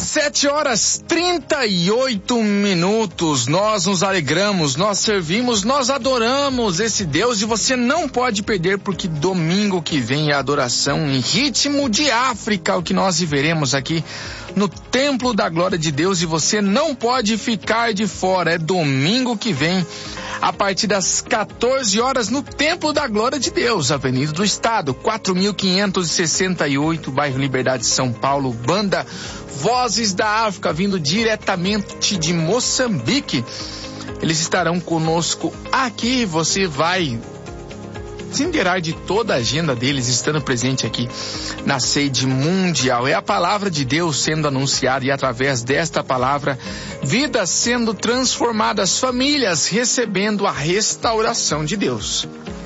7h38. Nós nos alegramos, nós servimos, nós adoramos esse Deus e você não pode perder, porque domingo que vem é adoração em ritmo de África, o que nós viveremos aqui no Templo da Glória de Deus, e você não pode ficar de fora. É domingo que vem, a partir das 14 horas, no Templo da Glória de Deus, Avenida do Estado, 4.568, bairro Liberdade, São Paulo. Banda Vozes da África, vindo diretamente de Moçambique. Eles estarão conosco aqui. Você vai se inteirar de toda a agenda deles, estando presente aqui na sede mundial. É a palavra de Deus sendo anunciada, e através desta palavra, vidas sendo transformadas, famílias recebendo a restauração de Deus.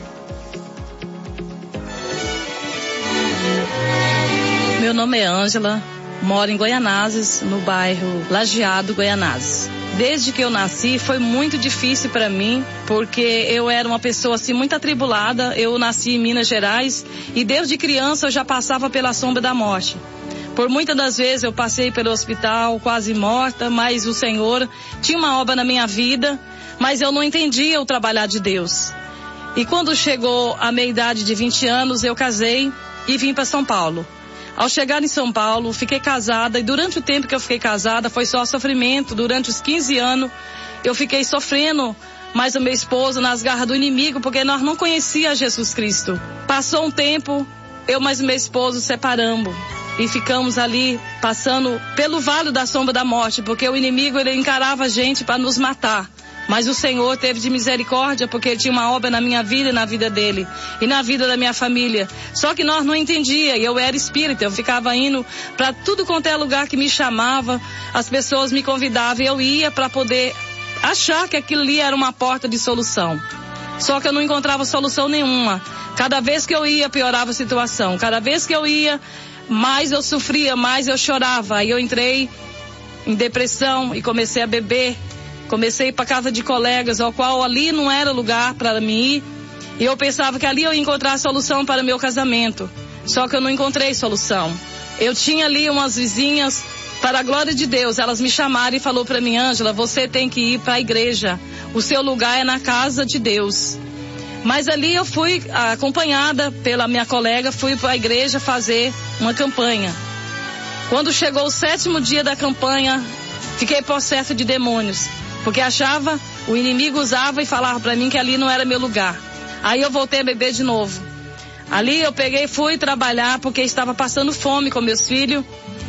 Meu nome é Ângela, moro em Goianazes, no bairro Lajeado, Goianazes. Desde que eu nasci foi muito difícil para mim, porque eu era uma pessoa assim muito atribulada. Eu nasci em Minas Gerais e desde criança eu já passava pela sombra da morte. Por muitas das vezes eu passei pelo hospital quase morta, mas o Senhor tinha uma obra na minha vida, mas eu não entendia o trabalhar de Deus. E quando chegou a minha idade de 20 anos, eu casei e vim para São Paulo. Ao chegar em São Paulo, fiquei casada, e durante o tempo que eu fiquei casada foi só sofrimento. Durante os 15 anos eu fiquei sofrendo, mas o meu esposo nas garras do inimigo, porque nós não conhecíamos Jesus Cristo. Passou um tempo, eu mais o meu esposo separamos e ficamos ali passando pelo vale da sombra da morte, porque o inimigo ele encarava a gente para nos matar. Mas o Senhor teve de misericórdia, porque Ele tinha uma obra na minha vida e na vida dele, e na vida da minha família. Só que nós não entendíamos, e eu era espírita, eu ficava indo para tudo quanto é lugar que me chamava, as pessoas me convidavam, e eu ia para poder achar que aquilo ali era uma porta de solução. Só que eu não encontrava solução nenhuma. Cada vez que eu ia, piorava a situação. Cada vez que eu ia, mais eu sofria, mais eu chorava. Aí eu entrei em depressão e comecei a beber. Comecei a ir para casa de colegas, ao qual ali não era lugar para mim ir. E eu pensava que ali eu ia encontrar a solução para o meu casamento. Só que eu não encontrei solução. Eu tinha ali umas vizinhas, para a glória de Deus, elas me chamaram e falaram para mim: Ângela, você tem que ir para a igreja. O seu lugar é na casa de Deus. Mas ali eu fui acompanhada pela minha colega, fui para a igreja fazer uma campanha. Quando chegou o 7º dia da campanha, fiquei possessa de demônios. Porque achava, o inimigo usava e falava para mim que ali não era meu lugar. Aí eu voltei a beber de novo. Ali eu peguei e fui trabalhar, porque estava passando fome com meus filhos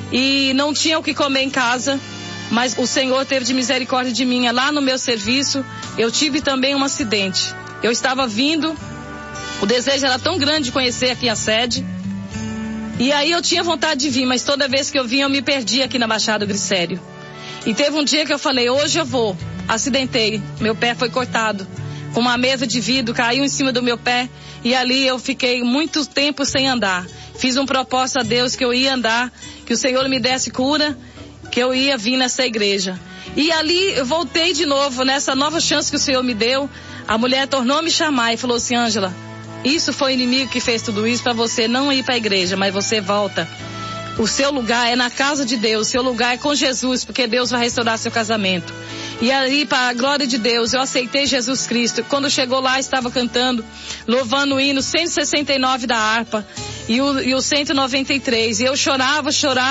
e não tinha o que comer em casa. Mas o Senhor teve de misericórdia de mim. Lá no meu serviço, eu tive também um acidente. Eu estava vindo, o desejo era tão grande de conhecer aqui a sede. E aí eu tinha vontade de vir, mas toda vez que eu vinha eu me perdia aqui na Baixada do Glicério. E teve um dia que eu falei: hoje eu vou. Acidentei, meu pé foi cortado. Com uma mesa de vidro, caiu em cima do meu pé. E ali eu fiquei muito tempo sem andar. Fiz um propósito a Deus que eu ia andar, que o Senhor me desse cura, que eu ia vir nessa igreja. E ali eu voltei de novo, nessa nova chance que o Senhor me deu. A mulher tornou a me chamar e falou assim: Ângela, isso foi o inimigo que fez tudo isso para você não ir para a igreja, mas você volta. O seu lugar é na casa de Deus, o seu lugar é com Jesus, porque Deus vai restaurar seu casamento. E aí, para a glória de Deus, eu aceitei Jesus Cristo. Quando chegou lá, estava cantando, louvando o hino 169 da harpa e o 193. E eu chorava.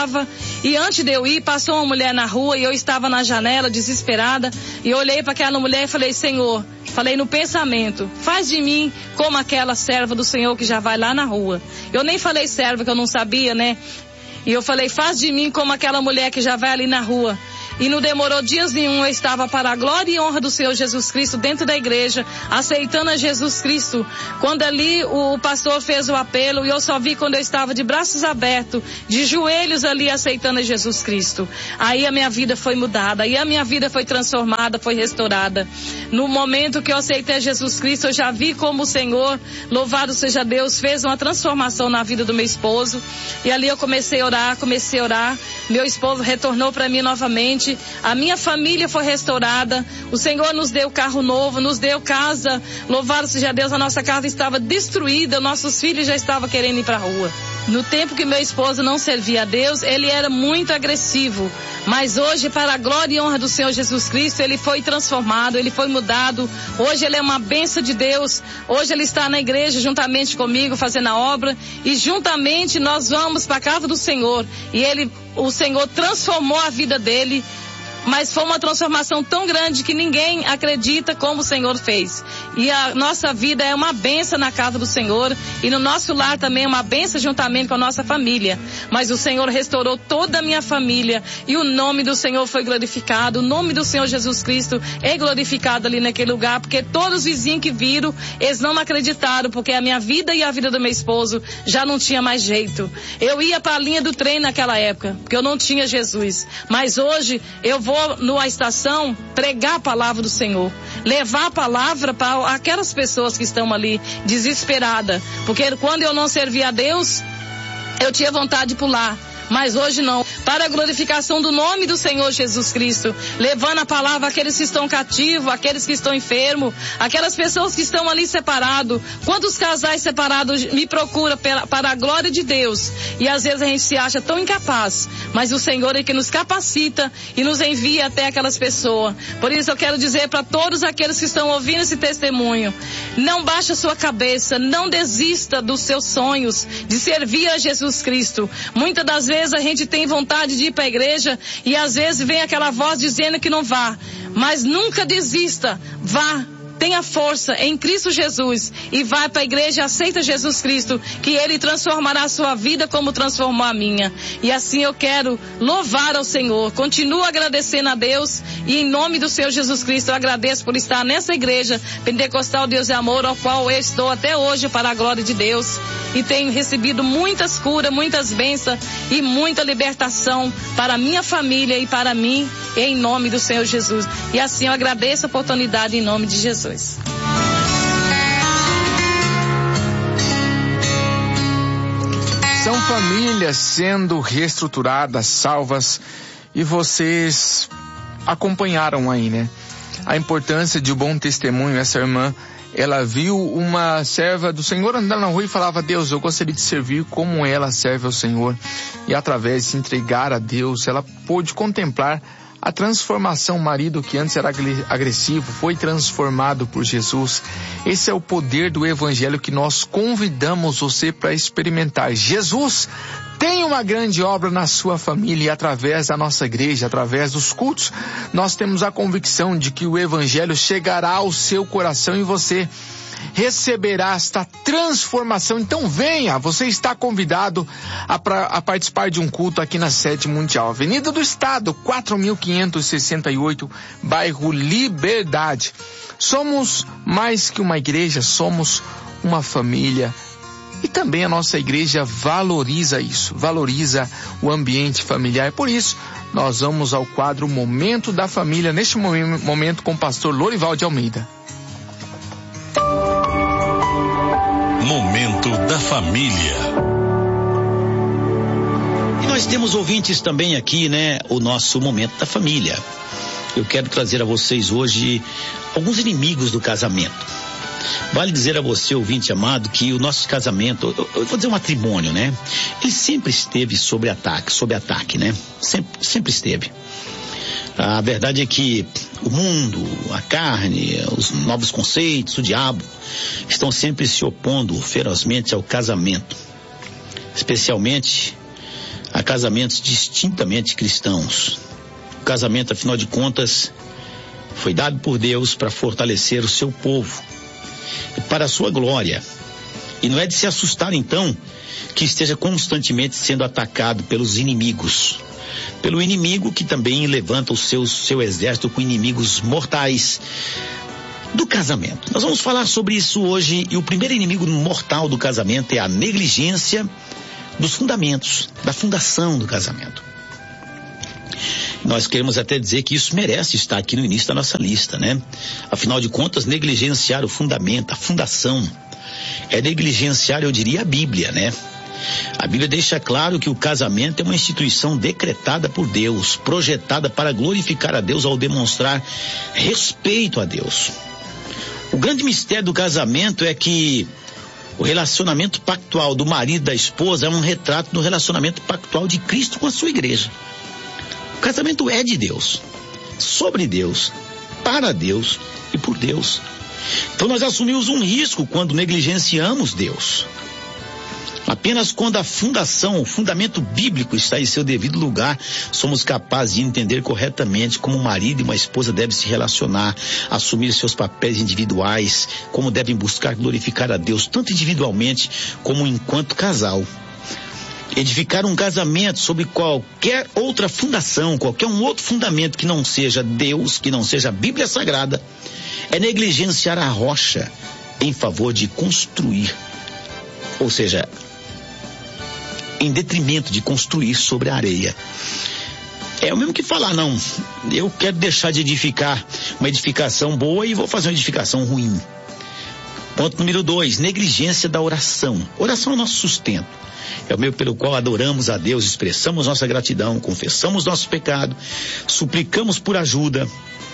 E antes de eu ir, passou uma mulher na rua e eu estava na janela, desesperada. E eu olhei para aquela mulher e falei: Senhor, falei no pensamento, faz de mim como aquela serva do Senhor que já vai lá na rua. Eu nem falei serva, que eu não sabia, né? E eu falei: faz de mim como aquela mulher que já vai ali na rua. E não demorou dias nenhum, eu estava para a glória e honra do Senhor Jesus Cristo dentro da igreja, aceitando a Jesus Cristo. Quando ali o pastor fez o apelo, e eu só vi quando eu estava de braços abertos, de joelhos ali aceitando a Jesus Cristo. Aí a minha vida foi mudada, aí a minha vida foi transformada, foi restaurada. No momento que eu aceitei a Jesus Cristo, eu já vi como o Senhor, louvado seja Deus, fez uma transformação na vida do meu esposo. E ali eu comecei a orar. Meu esposo retornou para mim novamente. A minha família foi restaurada. O Senhor nos deu carro novo, nos deu casa. Louvado seja Deus, a nossa casa estava destruída. Nossos filhos já estavam querendo ir para a rua. No tempo que meu esposo não servia a Deus, ele era muito agressivo. Mas hoje, para a glória e honra do Senhor Jesus Cristo, ele foi transformado, ele foi mudado. Hoje ele é uma bênção de Deus. Hoje ele está na igreja juntamente comigo, fazendo a obra. E juntamente nós vamos para a casa do Senhor. E o Senhor transformou a vida dele. Mas foi uma transformação tão grande que ninguém acredita como o Senhor fez. E a nossa vida é uma bênção na casa do Senhor. E no nosso lar também é uma bênção juntamente com a nossa família. Mas o Senhor restaurou toda a minha família. E o nome do Senhor foi glorificado. O nome do Senhor Jesus Cristo é glorificado ali naquele lugar. Porque todos os vizinhos que viram, eles não acreditaram. Porque a minha vida e a vida do meu esposo já não tinha mais jeito. Eu ia para a linha do trem naquela época. Porque eu não tinha Jesus. Mas hoje eu vou numa estação pregar a palavra do Senhor, levar a palavra para aquelas pessoas que estão ali desesperadas, porque quando eu não servia a Deus, eu tinha vontade de pular. Mas hoje não, para a glorificação do nome do Senhor Jesus Cristo, levando a palavra àqueles que estão cativos, àqueles que estão enfermos, aquelas pessoas que estão ali separados. Quantos casais separados me procuram para a glória de Deus? E às vezes a gente se acha tão incapaz, mas o Senhor é que nos capacita e nos envia até aquelas pessoas. Por isso eu quero dizer para todos aqueles que estão ouvindo esse testemunho, não baixe a sua cabeça, não desista dos seus sonhos de servir a Jesus Cristo. Muitas das vezes a gente tem vontade de ir para a igreja e às vezes vem aquela voz dizendo que não vá, mas nunca desista, vá. Tenha força em Cristo Jesus e vai para a igreja, aceita Jesus Cristo, que Ele transformará a sua vida como transformou a minha. E assim eu quero louvar ao Senhor, continuo agradecendo a Deus e em nome do Senhor Jesus Cristo eu agradeço por estar nessa igreja Pentecostal Deus e Amor, ao qual eu estou até hoje para a glória de Deus e tenho recebido muitas curas, muitas bênçãos e muita libertação para a minha família e para mim, em nome do Senhor Jesus. E assim eu agradeço a oportunidade em nome de Jesus. São famílias sendo reestruturadas, salvas, e vocês acompanharam aí, né? A importância de um bom testemunho. Essa irmã, ela viu uma serva do Senhor andando na rua e falava: Deus, eu gostaria de servir como ela serve ao Senhor. E através de se entregar a Deus, ela pôde contemplar a transformação. O marido que antes era agressivo foi transformado por Jesus. Esse é o poder do Evangelho que nós convidamos você para experimentar. Jesus tem uma grande obra na sua família e através da nossa igreja, através dos cultos, nós temos a convicção de que o Evangelho chegará ao seu coração e você receberá esta transformação. Então venha, você está convidado a participar de um culto aqui na Sede Mundial, Avenida do Estado, 4568, bairro Liberdade. Somos mais que uma igreja, somos uma família. E também a nossa igreja valoriza isso, valoriza o ambiente familiar. Por isso, nós vamos ao quadro Momento da Família, neste momento com o pastor Lorival de Almeida. Momento da Família. E nós temos ouvintes também aqui, né? O nosso Momento da Família. Eu quero trazer a vocês hoje alguns inimigos do casamento. Vale dizer a você, ouvinte amado, que o nosso casamento, eu vou dizer um matrimônio, né? Ele sempre esteve sob ataque, né? Sempre esteve. A verdade é que o mundo, a carne, os novos conceitos, o diabo, estão sempre se opondo ferozmente ao casamento. Especialmente a casamentos distintamente cristãos. O casamento, afinal de contas, foi dado por Deus para fortalecer o seu povo e para a sua glória. E não é de se assustar, então, que esteja constantemente sendo atacado pelos inimigos. Pelo inimigo que também levanta o seu exército com inimigos mortais do casamento. Nós vamos falar sobre isso hoje, e o primeiro inimigo mortal do casamento é a negligência dos fundamentos, da fundação do casamento. Nós queremos até dizer que isso merece estar aqui no início da nossa lista, né? Afinal de contas, negligenciar o fundamento, a fundação, é negligenciar, eu diria, a Bíblia, né? A Bíblia deixa claro que o casamento é uma instituição decretada por Deus, projetada para glorificar a Deus ao demonstrar respeito a Deus. O grande mistério do casamento é que O relacionamento pactual do marido e da esposa é um retrato do relacionamento pactual de Cristo com a sua igreja. O casamento é de Deus, sobre Deus, para Deus e por Deus. Então nós assumimos um risco quando negligenciamos Deus. Apenas quando a fundação, o fundamento bíblico está em seu devido lugar, somos capazes de entender corretamente como um marido e uma esposa devem se relacionar, assumir seus papéis individuais, como devem buscar glorificar a Deus, tanto individualmente como enquanto casal. Edificar um casamento sobre qualquer outra fundação, qualquer um outro fundamento que não seja Deus, que não seja a Bíblia Sagrada, é negligenciar a rocha em favor de construir. Ou seja, em detrimento de construir sobre a areia. É o mesmo que falar, não, eu quero deixar de edificar uma edificação boa e vou fazer uma edificação ruim. Ponto número 2, negligência da oração. Oração é o nosso sustento. É o meio pelo qual adoramos a Deus, expressamos nossa gratidão, confessamos nosso pecado, suplicamos por ajuda.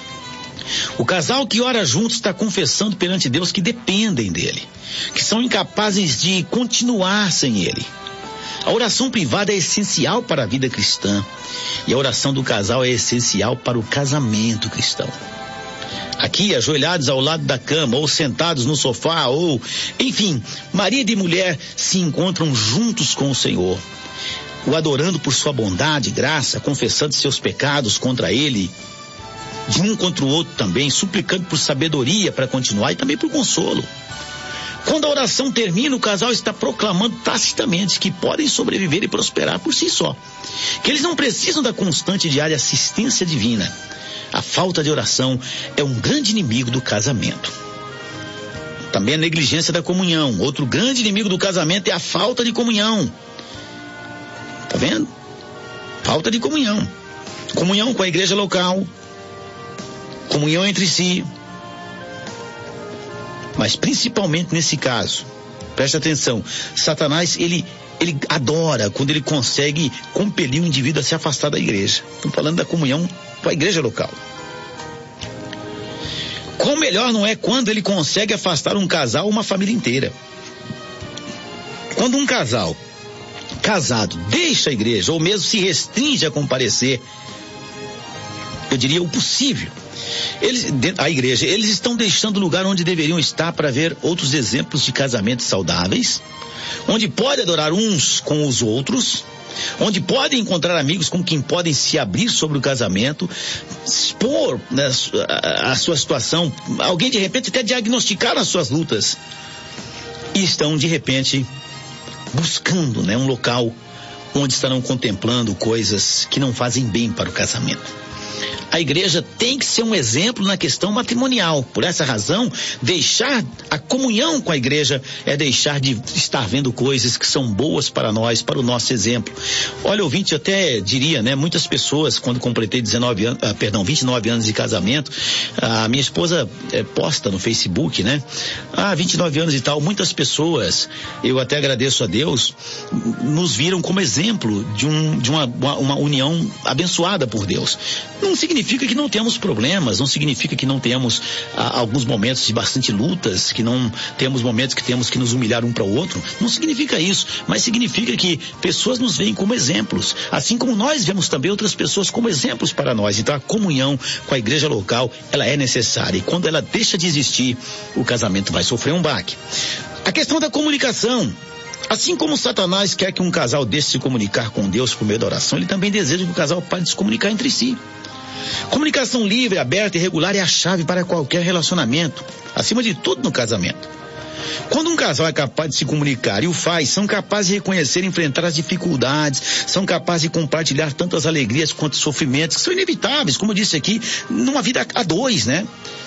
O casal que ora junto está confessando perante Deus que dependem dele, que são incapazes de continuar sem ele. A oração privada é essencial para a vida cristã e a oração do casal é essencial para o casamento cristão. Aqui, ajoelhados ao lado da cama ou sentados no sofá ou, enfim, marido e mulher se encontram juntos com o Senhor, o adorando por sua bondade e graça, confessando seus pecados contra ele, de um contra o outro também, suplicando por sabedoria para continuar e também por consolo. Quando a oração termina, o casal está proclamando tacitamente que podem sobreviver e prosperar por si só, que eles não precisam da constante e diária assistência divina. A falta de oração é um grande inimigo do casamento. Também a negligência da comunhão. Outro grande inimigo do casamento é a falta de comunhão. Tá vendo? Falta de comunhão. Comunhão com a igreja local, comunhão entre si. Mas principalmente nesse caso, preste atenção, Satanás, ele adora quando ele consegue compelir o indivíduo a se afastar da igreja. Estou falando da comunhão com a igreja local. Qual melhor não é quando ele consegue afastar um casal ou uma família inteira? Quando um casal casado deixa a igreja ou mesmo se restringe a comparecer, eu diria o possível, a igreja, eles estão deixando o lugar onde deveriam estar para ver outros exemplos de casamentos saudáveis, onde pode adorar uns com os outros, onde podem encontrar amigos com quem podem se abrir sobre o casamento, expor, né, a sua situação, alguém de repente até diagnosticar as suas lutas, e estão de repente buscando, né, um local onde estarão contemplando coisas que não fazem bem para o casamento. A igreja tem que ser um exemplo na questão matrimonial. Por essa razão, deixar a comunhão com a igreja é deixar de estar vendo coisas que são boas para nós, para o nosso exemplo. Olha, ouvinte, eu até diria, né, muitas pessoas, quando completei 29 anos de casamento, a minha esposa posta no Facebook, né, 29 anos e tal, muitas pessoas, eu até agradeço a Deus, nos viram como exemplo de uma união abençoada por Deus. Não significa que não temos problemas, não significa que não temos alguns momentos de bastante lutas, que não temos momentos que temos que nos humilhar um para o outro, não significa isso, mas significa que pessoas nos veem como exemplos, assim como nós vemos também outras pessoas como exemplos para nós. Então a comunhão com a igreja local, ela é necessária, e quando ela deixa de existir, o casamento vai sofrer um baque. A questão da comunicação. Assim como Satanás quer que um casal deixe de se comunicar com Deus por meio da oração, ele também deseja que o casal pare de se comunicar entre si. Comunicação livre, aberta e regular é a chave para qualquer relacionamento, acima de tudo no casamento. Quando um casal é capaz de se comunicar e o faz, são capazes de reconhecer e enfrentar as dificuldades, são capazes de compartilhar tanto as alegrias quanto os sofrimentos, que são inevitáveis, como eu disse aqui, numa vida a dois, né?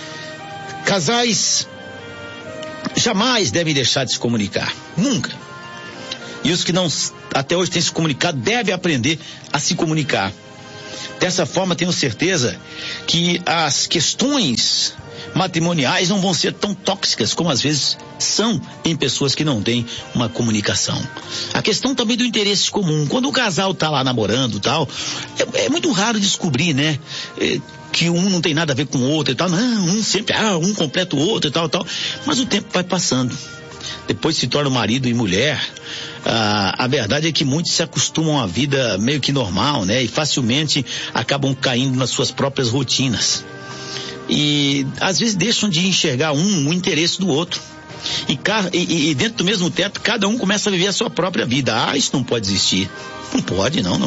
Casais jamais devem deixar de se comunicar, nunca. E os que não até hoje têm se comunicado devem aprender a se comunicar. Dessa forma, tenho certeza que as questões matrimoniais não vão ser tão tóxicas como às vezes são em pessoas que não têm uma comunicação. A questão também do interesse comum. Quando o casal tá lá namorando e tal, é muito raro descobrir, né? Que um não tem nada a ver com o outro e tal. Não, um sempre, um completa o outro e tal. Mas o tempo vai passando. depois se tornam marido e mulher, a verdade é que muitos se acostumam à vida meio que normal, né? E facilmente acabam caindo nas suas próprias rotinas. E às vezes deixam de enxergar o interesse do outro. E dentro do mesmo teto, cada um começa a viver a sua própria vida. Isso não pode existir. Não pode, não.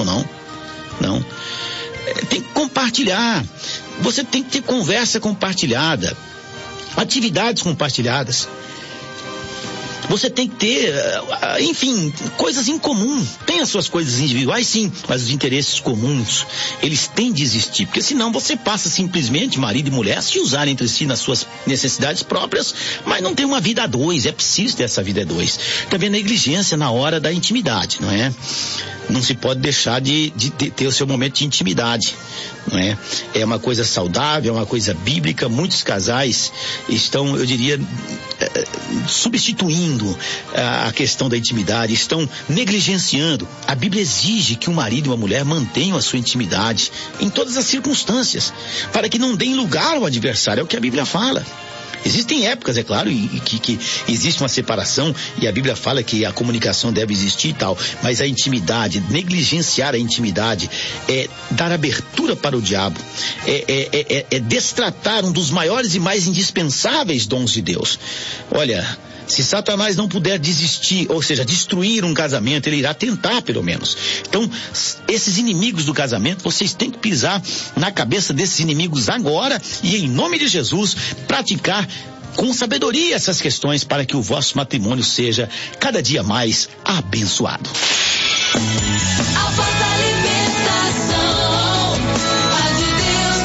Tem que compartilhar. Você tem que ter conversa compartilhada, atividades compartilhadas. Você tem que ter, enfim, coisas em comum. Tem as suas coisas individuais, sim, mas os interesses comuns, eles têm de existir, porque senão você passa simplesmente, marido e mulher, a se usar entre si nas suas necessidades próprias, mas não tem uma vida a dois. É preciso ter essa vida a dois. Também negligência na hora da intimidade, não é? Não se pode deixar de ter o seu momento de intimidade, não é? É uma coisa saudável, é uma coisa bíblica. Muitos casais estão, eu diria, substituindo a questão da intimidade, estão negligenciando. A Bíblia exige que um marido e uma mulher mantenham a sua intimidade em todas as circunstâncias, para que não deem lugar ao adversário, é o que a Bíblia fala. Existem épocas, é claro, que existe uma separação, e a Bíblia fala que a comunicação deve existir e tal, mas a intimidade, negligenciar a intimidade, é dar abertura para o diabo, é destratar um dos maiores e mais indispensáveis dons de Deus. Olha, se Satanás não puder desistir, ou seja, destruir um casamento, ele irá tentar pelo menos. Então, esses inimigos do casamento, vocês têm que pisar na cabeça desses inimigos agora e, em nome de Jesus, praticar com sabedoria essas questões para que o vosso matrimônio seja cada dia mais abençoado. A vossa libertação, a de Deus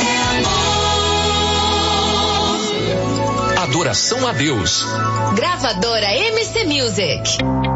é amor. Adoração a Deus. Gravadora MC Music.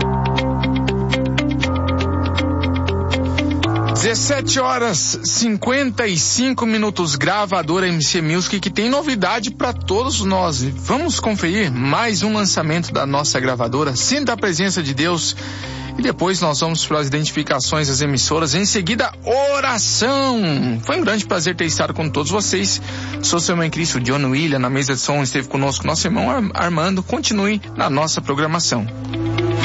17h55, gravadora MC Music, que tem novidade para todos nós. Vamos conferir mais um lançamento da nossa gravadora, Sinta a Presença de Deus. E depois nós vamos para as identificações das emissoras. Em seguida, oração. Foi um grande prazer ter estado com todos vocês. Sou seu irmão em Cristo, John William. Na mesa de som esteve conosco nosso irmão Armando. Continue na nossa programação.